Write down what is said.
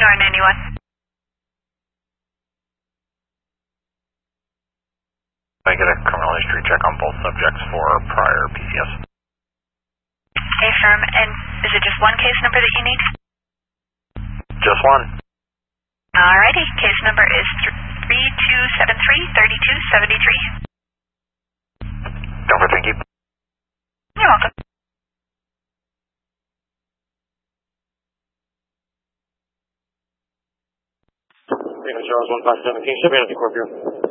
R91. I get a criminal history check on both subjects for prior PCS. Okay, firm. And is it just one case number that you need? Just one. Alrighty. Case number is 3273-3273. Over, thank you. You're welcome. Charles 157 King, Chevy, Corp.